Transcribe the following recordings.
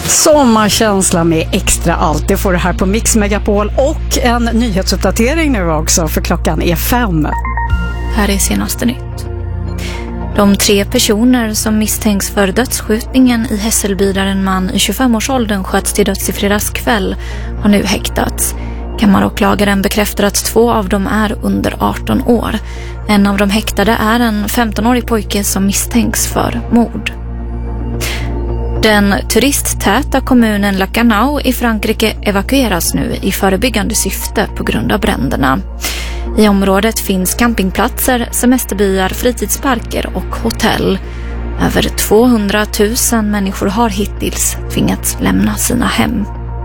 Sommarkänsla med extra allt. Det får du här på Mix Megapol och en nyhetsuppdatering nu också, för klockan är 5. Här är senaste nytt. De 3 personer som misstänks för dödsskjutningen i Hässelby där en man i 25-årsåldern sköts till döds i fredags kväll har nu häktats. Kammaråklagaren bekräftar att 2 av dem är under 18 år. En av de häktade är en 15-årig pojke som misstänks för mord. Den turisttäta kommunen Lacanau i Frankrike evakueras nu i förebyggande syfte på grund av bränderna. I området finns campingplatser, semesterbyar, fritidsparker och hotell. Över 200 000 människor har hittills tvingats lämna sina hem.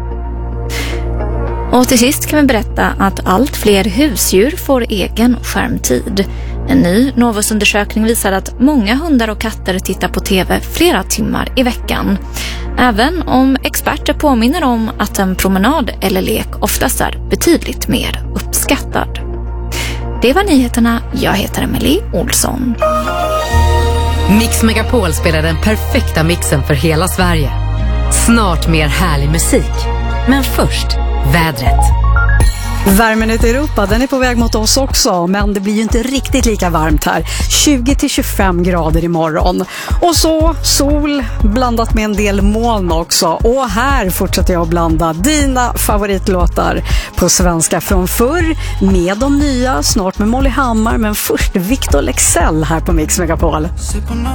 Och till sist kan vi berätta att allt fler husdjur får egen skärmtid. En ny Novusundersökning visar att många hundar och katter tittar på TV flera timmar i veckan. Även om experter påminner om att en promenad eller lek oftast är betydligt mer uppskattad. Det var nyheterna. Jag heter Emily Olsson. Mix Megapol spelar den perfekta mixen för hela Sverige. Snart mer härlig musik. Men först, vädret. Värmen ute i Europa, den är på väg mot oss också, men det blir ju inte riktigt lika varmt här. 20-25 grader imorgon. Och så sol blandat med en del moln också. Och här fortsätter jag att blanda dina favoritlåtar på svenska från förr med de nya, snart med Molly Hammar, men först Victor Lexell här på Mix Megapol.